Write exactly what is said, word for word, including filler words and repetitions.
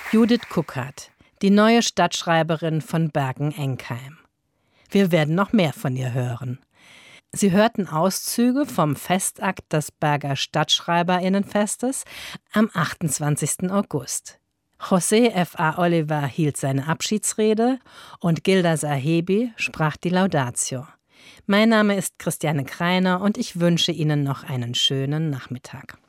Judith Kuckert, die neue Stadtschreiberin von Bergen-Enkheim. Wir werden noch mehr von ihr hören. Sie hörten Auszüge vom Festakt des Berger StadtschreiberInnenfestes am achtundzwanzigsten August. José F A. Oliver hielt seine Abschiedsrede und Gilda Sahebi sprach die Laudatio. Mein Name ist Christiane Kreiner und ich wünsche Ihnen noch einen schönen Nachmittag.